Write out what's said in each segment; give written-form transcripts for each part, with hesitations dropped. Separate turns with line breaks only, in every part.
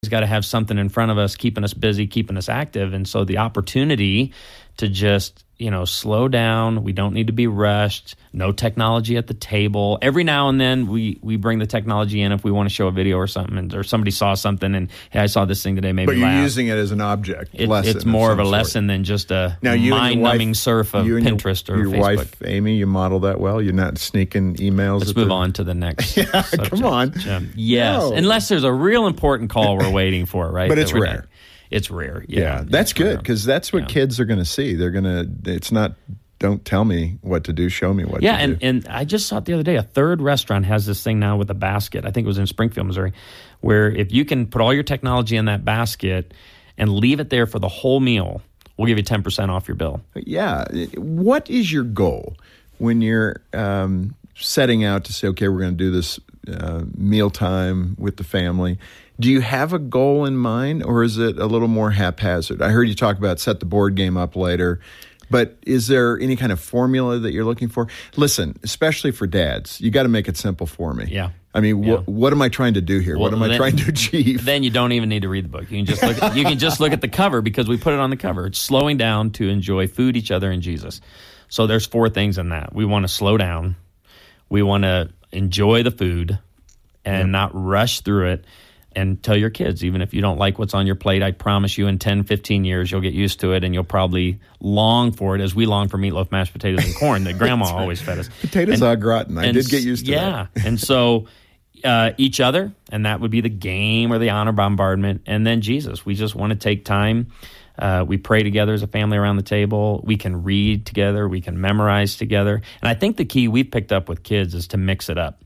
got to have something in front of us, keeping us busy, keeping us active. And so the opportunity to just, slow down. We don't need to be rushed. No technology at the table. Every now and then we bring the technology in if we want to show a video or something, or somebody saw something and, hey, I saw this thing today, maybe
But you're
laugh.
using it as an object lesson.
It's more of a lesson than just a mind-numbing surf of Pinterest or
your
Facebook.
wife, Amy, you model that well? You're not sneaking emails?
Let's move on to the next subject.
Come on.
Yes,
No.
unless there's a real important call we're waiting for, right?
But it's rare.
It's rare.
Yeah, that's good, because that's what kids are going to see. They're going to, it's not, don't tell me what to do, show me what to do.
Yeah, and I just saw it the other day. A third restaurant has this thing now with a basket. I think it was in Springfield, Missouri, where if you can put all your technology in that basket and leave it there for the whole meal, we'll give you 10% off your bill.
Yeah. What is your goal when you're setting out to say, okay, we're going to do this mealtime with the family? Do you have a goal in mind, or is it a little more haphazard? I heard you talk about set the board game up later, but is there any kind of formula that you're looking for? Listen, especially for dads, you got to make it simple for me.
Yeah.
I mean, what am I trying to do here? What am I trying to achieve?
Then you don't even need to read the book. You can just look. You can just look at the cover, because we put it on the cover. It's slowing down to enjoy food, each other, and Jesus. So there's 4 things in that. We want to slow down. We want to enjoy the food and not rush through it. And tell your kids, even if you don't like what's on your plate, I promise you in 10, 15 years, you'll get used to it, and you'll probably long for it as we long for meatloaf, mashed potatoes, and corn that Grandma always fed us.
Potatoes au gratin. I did get used to that.
Yeah. And so each other, and that would be the game or the honor bombardment, and then Jesus. We just want to take time. We pray together as a family around the table. We can read together. We can memorize together. And I think the key we've picked up with kids is to mix it up.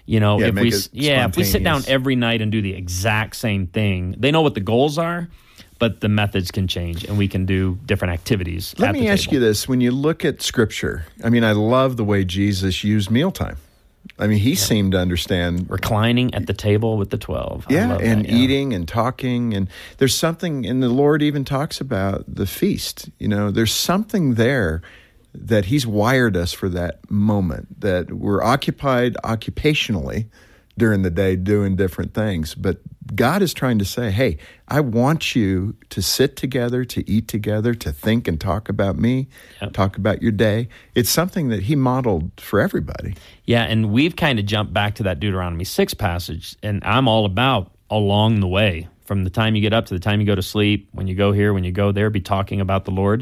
If we sit down every night and do the exact same thing, they know what the goals are, but the methods can change, and we can do different activities.
Let me ask you this. When you look at Scripture, I mean, I love the way Jesus used mealtime. I mean, he seemed to understand.
Reclining at the table with the 12.
Eating and talking. And there's something, and the Lord even talks about the feast. There's something there that he's wired us for that moment, that we're occupied occupationally during the day doing different things. But God is trying to say, hey, I want you to sit together, to eat together, to think and talk about me, talk about your day. It's something that he modeled for everybody.
Yeah, and we've kind of jumped back to that Deuteronomy 6 passage, and I'm all about along the way, from the time you get up to the time you go to sleep, when you go here, when you go there, be talking about the Lord.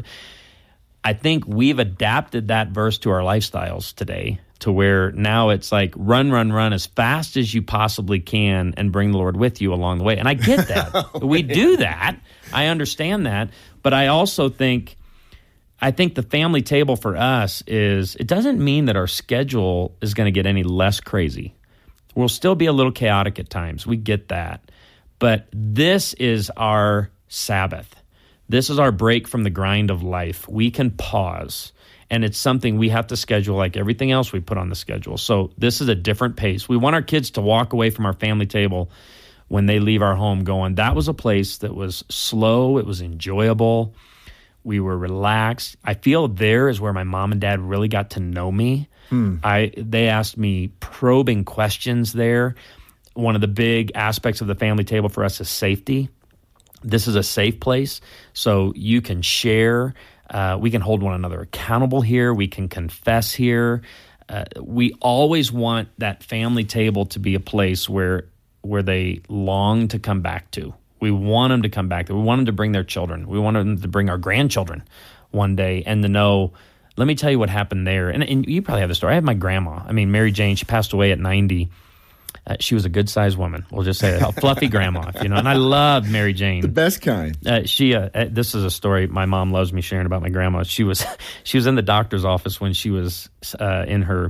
I think we've adapted that verse to our lifestyles today, to where now it's like run as fast as you possibly can and bring the Lord with you along the way. And I get that. We do that. I understand that. But I also think the family table for us it doesn't mean that our schedule is going to get any less crazy. We'll still be a little chaotic at times. We get that. But this is our Sabbath. This is our break from the grind of life. We can pause, and it's something we have to schedule like everything else we put on the schedule. So this is a different pace. We want our kids to walk away from our family table when they leave our home going, that was a place that was slow, it was enjoyable, we were relaxed. I feel there is where my mom and dad really got to know me. They asked me probing questions there. One of the big aspects of the family table for us is safety. This is a safe place, so you can share. We can hold one another accountable here. We can confess here. We always want that family table to be a place where they long to come back to. We want them to come back. We want them to bring their children. We want them to bring our grandchildren one day and to know, let me tell you what happened there. And you probably have the story. I have my grandma. I mean, Mary Jane, she passed away at 90. She was a good-sized woman. We'll just say that. A fluffy grandma, and I love Mary Jane.
The best kind.
This is a story my mom loves me sharing about my grandma. She was in the doctor's office when she was in her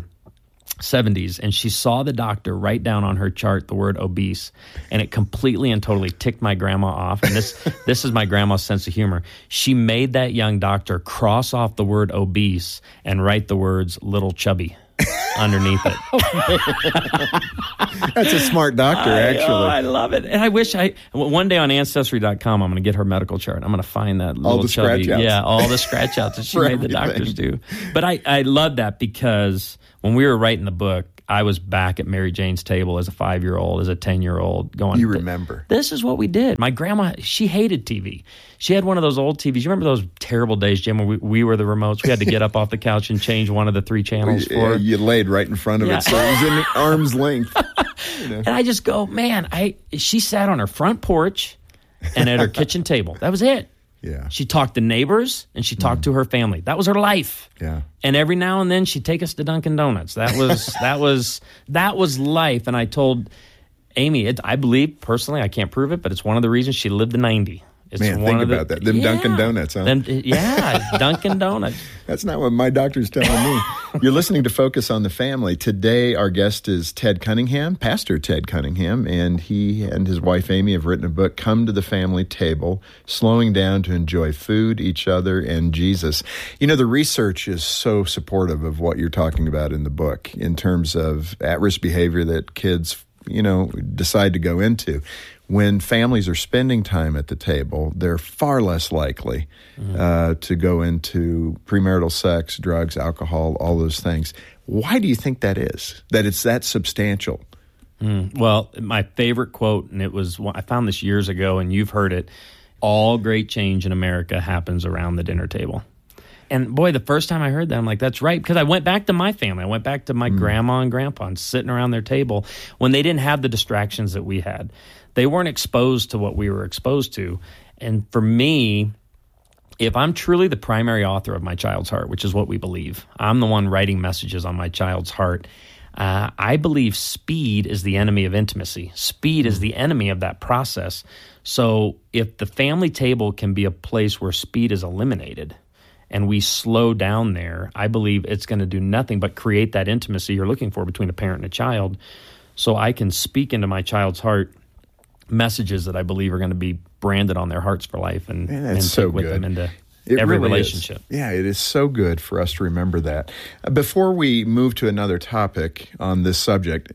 70s, and she saw the doctor write down on her chart the word obese, and it completely and totally ticked my grandma off. And this is my grandma's sense of humor. She made that young doctor cross off the word obese and write the words little chubby underneath it.
That's a smart doctor, actually.
I love it. And I wish one day on Ancestry.com, I'm going to get her medical chart. I'm going to find that little
all the
chubby.
scratch outs.
Yeah, all the scratch outs that she made the doctors do. But I love that because when we were writing the book, I was back at Mary Jane's table as a 5-year-old, as a 10-year-old going,
You remember.
This is what we did. My grandma, she hated TV. She had one of those old TVs. You remember those terrible days, Jim, where we were the remotes? We had to get up off the couch and change one of the 3 channels for her.
You laid right in front of it, so it was in arm's length.
And I just go, man, she sat on her front porch and at her kitchen table. That was it.
Yeah.
She talked to neighbors and she talked to her family. That was her life.
Yeah.
And every now and then she'd take us to Dunkin' Donuts. That was life. And I told Amy, I believe personally, I can't prove it, but it's one of the reasons she lived to 90. It's
Man, think about that. Them Dunkin' Donuts, huh?
Dunkin' Donuts.
That's not what my doctor's telling me. You're listening to Focus on the Family. Today, our guest is Ted Cunningham, Pastor Ted Cunningham, and he and his wife Amy have written a book, Come to the Family Table, Slowing Down to Enjoy Food, Each Other, and Jesus. You know, the research is so supportive of what you're talking about in the book in terms of at-risk behavior that kids, decide to go into. When families are spending time at the table, they're far less likely to go into premarital sex, drugs, alcohol, all those things. Why do you think that is, that it's that substantial?
Well, my favorite quote, and I found this years ago, and you've heard it, all great change in America happens around the dinner table. And boy, the first time I heard that, I'm like, that's right. Because I went back to my family. I went back to my grandma and grandpa and sitting around their table when they didn't have the distractions that we had. They weren't exposed to what we were exposed to. And for me, if I'm truly the primary author of my child's heart, which is what we believe, I'm the one writing messages on my child's heart, I believe speed is the enemy of intimacy. Speed is the enemy of that process. So if the family table can be a place where speed is eliminated, and we slow down there, I believe it's going to do nothing but create that intimacy you're looking for between a parent and a child. So I can speak into my child's heart messages that I believe are going to be branded on their hearts for life and take with them into every relationship.
Yeah, it is so good for us to remember that. Before we move to another topic on this subject,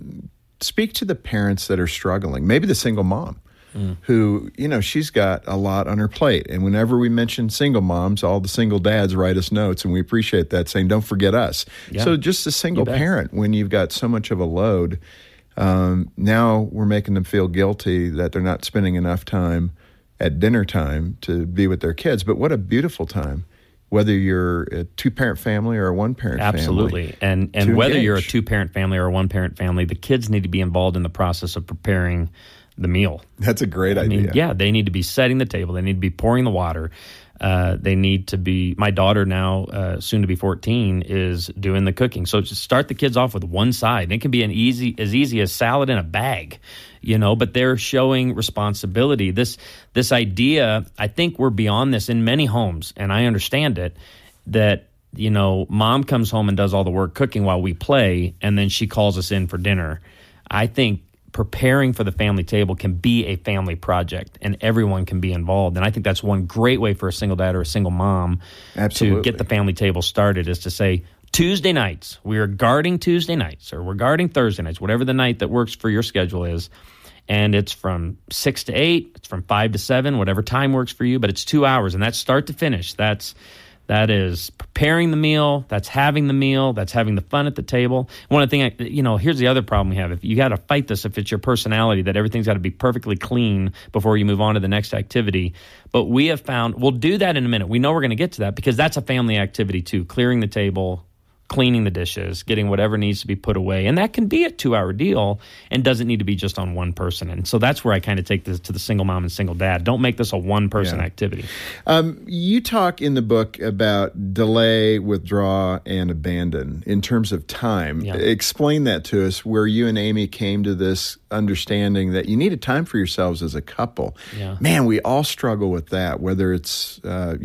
speak to the parents that are struggling, maybe the single mom. Who, she's got a lot on her plate. And whenever we mention single moms, all the single dads write us notes, and we appreciate that, saying, don't forget us. Yeah. So just a single parent, when you've got so much of a load, now we're making them feel guilty that they're not spending enough time at dinner time to be with their kids. But what a beautiful time, whether you're a two-parent family or a one-parent family.
Absolutely. And whether you're a two-parent family or a one-parent family, the kids need to be involved in the process of preparing the meal.
That's a great idea.
They need to be setting the table. They need to be pouring the water. They need to be, my daughter now, soon to be 14, is doing the cooking. So just start the kids off with one side. And it can be as easy as salad in a bag, but they're showing responsibility. This idea, I think we're beyond this in many homes, and I understand it, that, mom comes home and does all the work cooking while we play, and then she calls us in for dinner. I think preparing for the family table can be a family project, and everyone can be involved. And I think that's one great way for a single dad or a single mom to get the family table started, is to say, Tuesday nights, we are guarding Tuesday nights, or we're guarding Thursday nights, whatever the night that works for your schedule is. And it's from 6 to 8, it's from 5 to 7, whatever time works for you, but it's 2 hours, and that's start to finish. That is preparing the meal, that's having the meal, that's having the fun at the table. One of the things, here's the other problem we have. If you got to fight this, if it's your personality, that everything's got to be perfectly clean before you move on to the next activity. But we have found, we'll do that in a minute. We know we're going to get to that because that's a family activity too, clearing the table, cleaning the dishes, getting whatever needs to be put away. And that can be a 2-hour deal and doesn't need to be just on one person. And so that's where I kind of take this to the single mom and single dad. Don't make this a one-person activity.
You talk in the book about delay, withdraw, and abandon in terms of time. Yeah. Explain that to us, where you and Amy came to this understanding that you needed time for yourselves as a couple. Yeah. Man, we all struggle with that, whether it's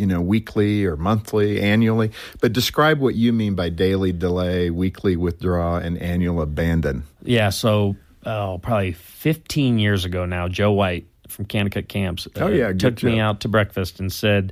weekly or monthly, annually. But describe what you mean by daily delay, weekly withdraw, and annual abandon.
Yeah, so probably 15 years ago now, Joe White from Kanakuk Camps took me out to breakfast and said,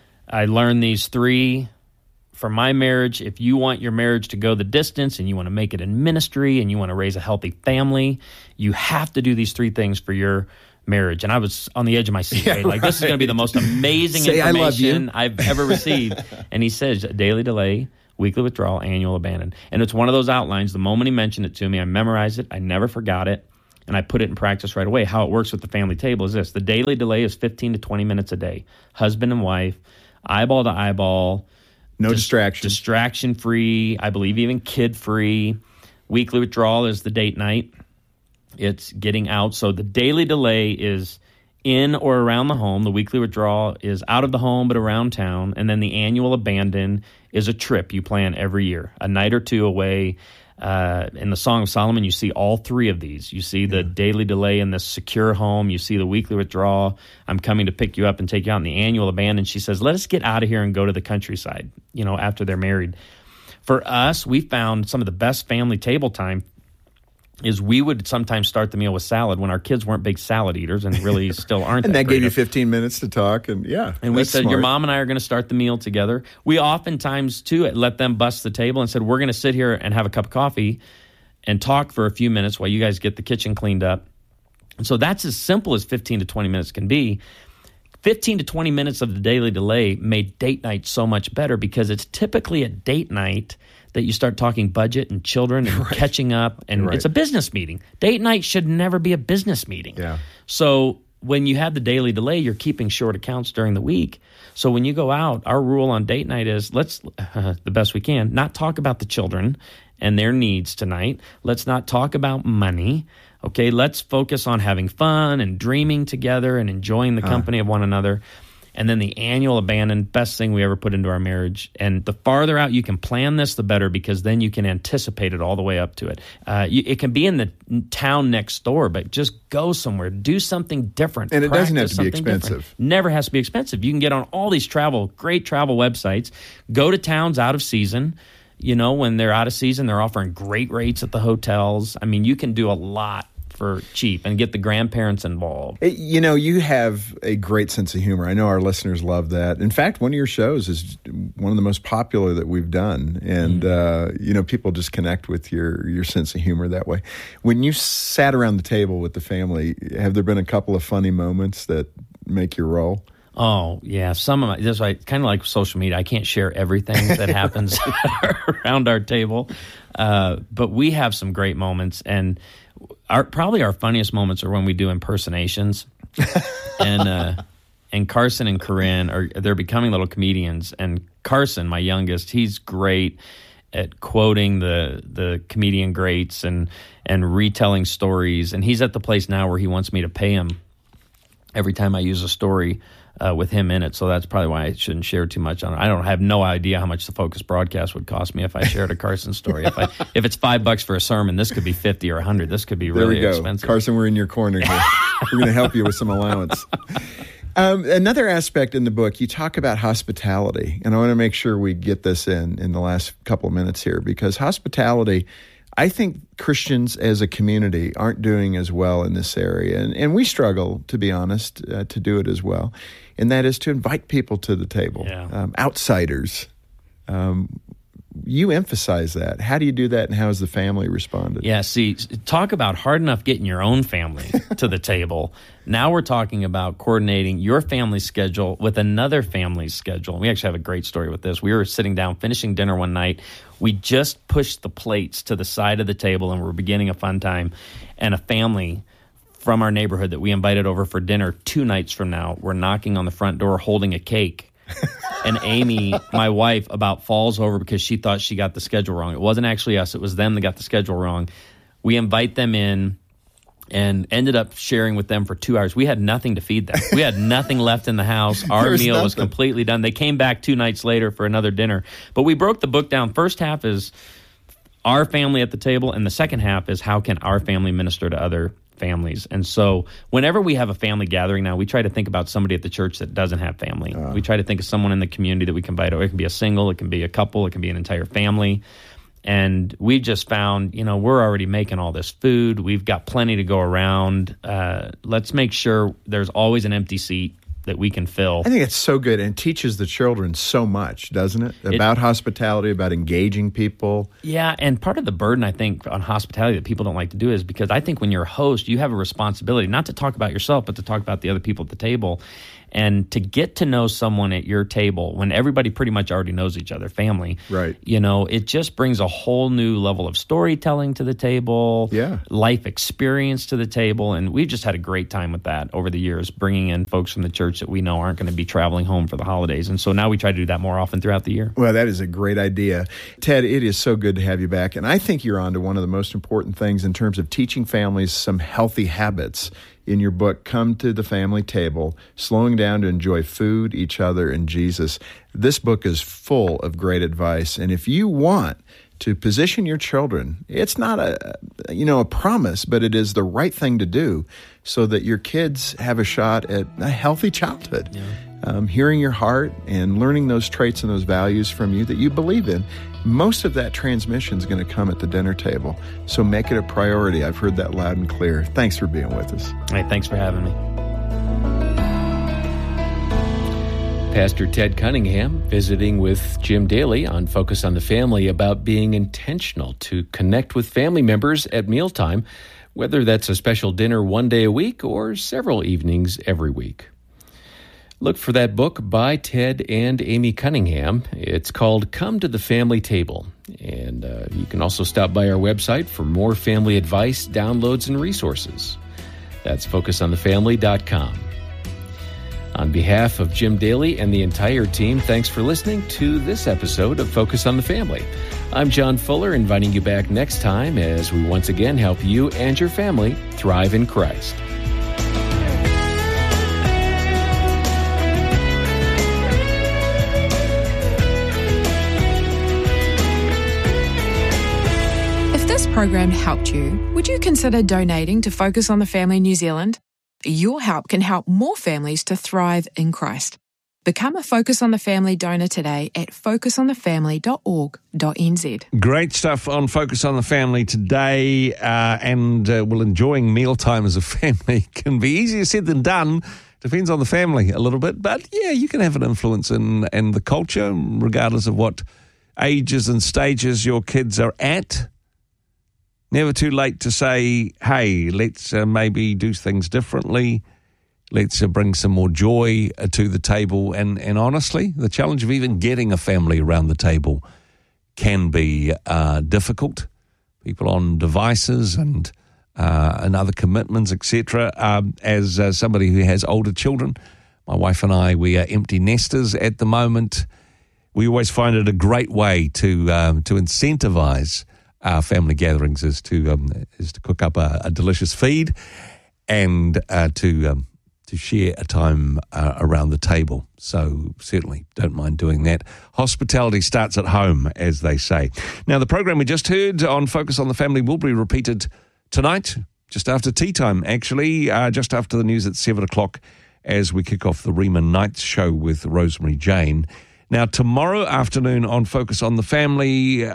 I learned these 3 for my marriage. If you want your marriage to go the distance and you want to make it in ministry and you want to raise a healthy family, you have to do these 3 things for your marriage. And I was on the edge of my seat. Right? Like, this is going to be the most amazing information I've ever received. And he says, daily delay, weekly withdrawal, annual abandon. And it's one of those outlines. The moment he mentioned it to me, I memorized it. I never forgot it. And I put it in practice right away. How it works with the family table is this. The daily delay is 15 to 20 minutes a day. Husband and wife, eyeball to eyeball.
No distraction.
Distraction-free. I believe even kid-free. Weekly withdrawal is the date night. It's getting out. So the daily delay is in or around the home. The weekly withdrawal is out of the home but around town. And then the annual abandon is a trip you plan every year, a night or two away. In the Song of Solomon, you see all three of these. You see the daily delay in the secure home. You see the weekly withdrawal. I'm coming to pick you up and take you out. In the annual abandon, she says, let us get out of here and go to the countryside, after they're married. For us, we found some of the best family table time is we would sometimes start the meal with salad when our kids weren't big salad eaters and really still aren't.
And that gave you 15 minutes to talk. And
we said, smart. Your mom and I are going to start the meal together. We oftentimes, too, let them bust the table and said, we're going to sit here and have a cup of coffee and talk for a few minutes while you guys get the kitchen cleaned up. And so that's as simple as 15 to 20 minutes can be. 15 to 20 minutes of the daily delay made date night so much better because it's typically a date night that you start talking budget and children and catching up, and it's a business meeting. Date night should never be a business meeting.
Yeah.
So when you have the daily delay, you're keeping short accounts during the week. So when you go out, our rule on date night is let's, the best we can, not talk about the children and their needs tonight. Let's not talk about money. Okay, let's focus on having fun and dreaming together and enjoying the company of one another. And then the annual abandon, best thing we ever put into our marriage. And the farther out you can plan this, the better, because then you can anticipate it all the way up to it. It can be in the town next door, but just go somewhere. Do something different.
And it doesn't have to be expensive.
Different. Never has to be expensive. You can get on all these great travel websites. Go to towns out of season. When they're out of season, they're offering great rates at the hotels. I mean, you can do a lot for cheap and get the grandparents involved.
You have a great sense of humor. I know our listeners love that. In fact, one of your shows is one of the most popular that we've done. And, people just connect with your sense of humor that way. When you sat around the table with the family, have there been a couple of funny moments that make you roll?
Oh, yeah. Some of that's right. Kind of like social media. I can't share everything that happens around our table. But we have some great moments. And probably our funniest moments are when we do impersonations. And Carson and Corinne, they're becoming little comedians. And Carson, my youngest, he's great at quoting the comedian greats and retelling stories. And he's at the place now where he wants me to pay him every time I use a story with him in it. So that's probably why I shouldn't share too much on it. I have no idea how much the Focus broadcast would cost me if I shared a Carson story. If it's $5 for a sermon, this could be 50 or 100. This could be really expensive.
Carson, we're in your corner here. We're going to help you with some allowance. Another aspect in the book, you talk about hospitality, and I want to make sure we get this in the last couple of minutes here, because hospitality, I think Christians as a community aren't doing as well in this area, and we struggle, to be honest, to do it as well, and that is to invite people to the table, outsiders. You emphasize that. How do you do that, and how has the family responded?
Yeah, see, talk about hard enough getting your own family to the table. Now we're talking about coordinating your family's schedule with another family's schedule. We actually have a great story with this. We were sitting down, finishing dinner one night. We just pushed the plates to the side of the table, and we're beginning a fun time. And a family from our neighborhood that we invited over for dinner 2 nights from now were knocking on the front door holding a cake. And Amy, my wife, about falls over because she thought she got the schedule wrong. It wasn't actually us. It was them that got the schedule wrong. We invite them in and ended up sharing with them for 2 hours. We had nothing to feed them. We had nothing left in the house. Our meal was completely done. They came back 2 nights later for another dinner. But we broke the book down. First half is our family at the table, and the second half is how can our family minister to other families. And so whenever we have a family gathering now, we try to think about somebody at the church that doesn't have family. We try to think of someone in the community that we can invite over. It can be a single, it can be a couple, it can be an entire family. And we've just found, we're already making all this food. We've got plenty to go around. Let's make sure there's always an empty seat that we can fill.
I think it's so good and teaches the children so much, doesn't it? About hospitality, about engaging people.
Yeah, and part of the burden, I think, on hospitality that people don't like to do is because I think when you're a host, you have a responsibility not to talk about yourself, but to talk about the other people at the table. And to get to know someone at your table when everybody pretty much already knows each other, family,
right?
It just brings a whole new level of storytelling to the table, life experience to the table. And we've just had a great time with that over the years, bringing in folks from the church that we know aren't going to be traveling home for the holidays. And so now we try to do that more often throughout the year.
Well, that is a great idea. Ted, it is so good to have you back. And I think you're on to one of the most important things in terms of teaching families some healthy habits. In your book, Come to the Family Table, Slowing Down to Enjoy Food, Each Other, and Jesus. This book is full of great advice. And if you want to position your children, it's not a promise, but it is the right thing to do so that your kids have a shot at a healthy childhood. Hearing your heart and learning those traits and those values from you that you believe in. Most of that transmission is going to come at the dinner table. So make it a priority. I've heard that loud and clear. Thanks for being with us.
Hey, thanks for having me.
Pastor Ted Cunningham visiting with Jim Daly on Focus on the Family about being intentional to connect with family members at mealtime, whether that's a special dinner one day a week or several evenings every week. Look for that book by Ted and Amy Cunningham. It's called Come to the Family Table. And you can also stop by our website for more family advice, downloads, and resources. That's focusonthefamily.com. On behalf of Jim Daly and the entire team, thanks for listening to this episode of Focus on the Family. I'm John Fuller, inviting you back next time as we once again help you and your family thrive in Christ.
This program helped you, would you consider donating to Focus on the Family New Zealand? Your help can help more families to thrive in Christ. Become a Focus on the Family donor today at focusonthefamily.org.nz.
Great stuff on Focus on the Family today, and enjoying mealtime as a family can be easier said than done. Depends on the family a little bit, but yeah, you can have an influence in the culture, regardless of what ages and stages your kids are at. Never too late to say, hey, let's maybe do things differently. Let's bring some more joy to the table. And honestly, the challenge of even getting a family around the table can be difficult. People on devices and other commitments, etc. As somebody who has older children, my wife and I, we are empty nesters at the moment. We always find it a great way to incentivize our family gatherings is to cook up a delicious feed and to share a time around the table. So certainly don't mind doing that. Hospitality starts at home, as they say. Now, the program we just heard on Focus on the Family will be repeated tonight, just after tea time, actually, just after the news at 7 o'clock as we kick off the Rima Nights show with Rosemary Jane. Now, tomorrow afternoon on Focus on the Family,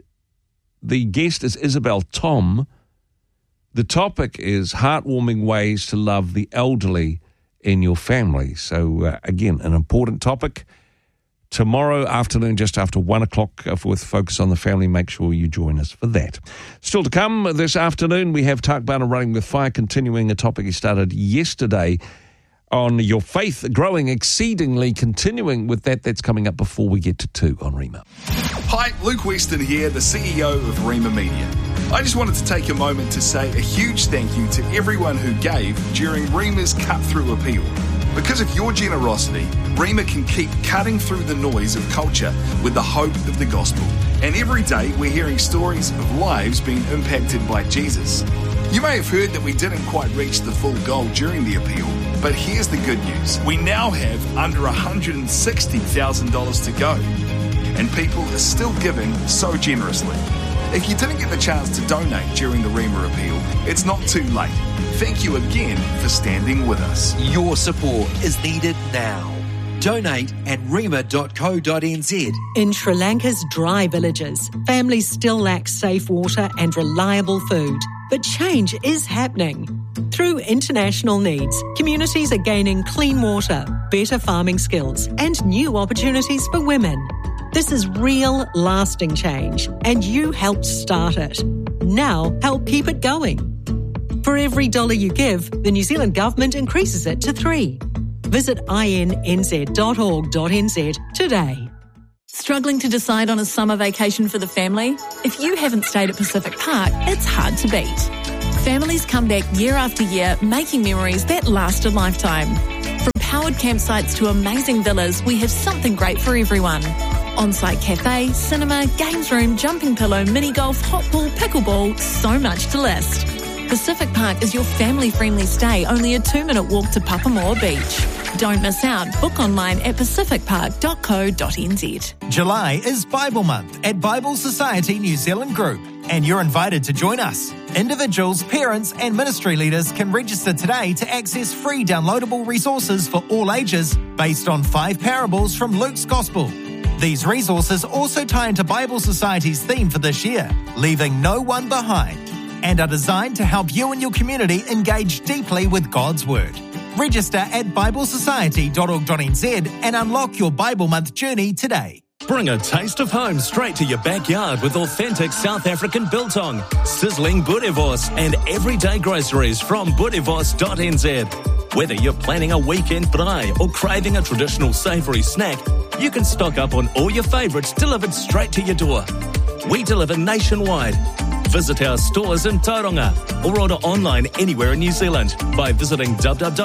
the guest is Isabel Tom. The topic is heartwarming ways to love the elderly in your family. So, again, an important topic. Tomorrow afternoon, just after 1 o'clock with Focus on the Family. Make sure you join us for that. Still to come this afternoon, we have Tak Bana Running with Fire, continuing a topic he started yesterday on your faith growing exceedingly, continuing with that. That's coming up before we get to 2 on Rima.
Hi, Luke Weston here, the CEO of Rima Media. I just wanted to take a moment to say a huge thank you to everyone who gave during Rima's cut-through appeal. Because of your generosity, Rima can keep cutting through the noise of culture with the hope of the gospel. And every day we're hearing stories of lives being impacted by Jesus. You may have heard that we didn't quite reach the full goal during the appeal, but here's the good news. We now have under $160,000 to go, and people are still giving so generously. If you didn't get the chance to donate during the Rima appeal, it's not too late. Thank you again for standing with us.
Your support is needed now. Donate at rima.co.nz.
In Sri Lanka's dry villages, families still lack safe water and reliable food. But change is happening. Through international needs, communities are gaining clean water, better farming skills, and new opportunities for women. This is real, lasting change, and you helped start it. Now, help keep it going. For every $1 you give, the New Zealand government increases it to $3. Visit innz.org.nz today.
Struggling to decide on a summer vacation for the family? If you haven't stayed at Pacific Park, it's hard to beat. Families come back year after year, making memories that last a lifetime. From powered campsites to amazing villas, we have something great for everyone. On-site cafe, cinema, games room, jumping pillow, mini golf, hot pool, pickleball, so much to list. Pacific Park is your family-friendly stay, only a 2-minute walk to Papamoa Beach. Don't miss out. Book online at pacificpark.co.nz.
July is Bible Month at Bible Society New Zealand Group, and you're invited to join us. Individuals, parents and ministry leaders can register today to access free downloadable resources for all ages based on 5 parables from Luke's Gospel. These resources also tie into Bible Society's theme for this year, leaving no one behind, and are designed to help you and your community engage deeply with God's Word. Register at biblesociety.org.nz and unlock your Bible Month journey today.
Bring a taste of home straight to your backyard with authentic South African biltong, sizzling boerewors and everyday groceries from boerewors.nz. Whether you're planning a weekend braai or craving a traditional savoury snack, you can stock up on all your favourites delivered straight to your door. We deliver nationwide. Visit our stores in Tauranga or order online anywhere in New Zealand by visiting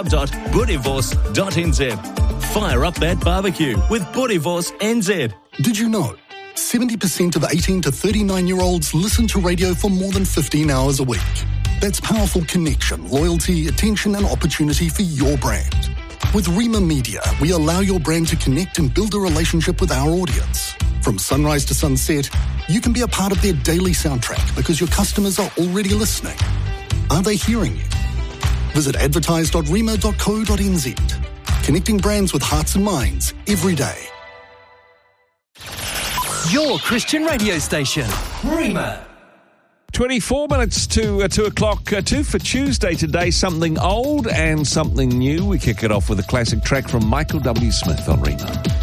www.boerewors.nz. Fire up that barbecue with Boerewors NZ.
Did you know 70% of 18 to 39-year-olds listen to radio for more than 15 hours a week? That's powerful connection, loyalty, attention and opportunity for your brand. With Rima Media, we allow your brand to connect and build a relationship with our audience. From sunrise to sunset, you can be a part of their daily soundtrack because your customers are already listening. Are they hearing you? Visit advertise.rima.co.nz. Connecting brands with hearts and minds every day.
Your Christian radio station, Rima.
24 minutes to 2 o'clock. 2 for Tuesday today. Something old and something new. We kick it off with a classic track from Michael W. Smith on Rima.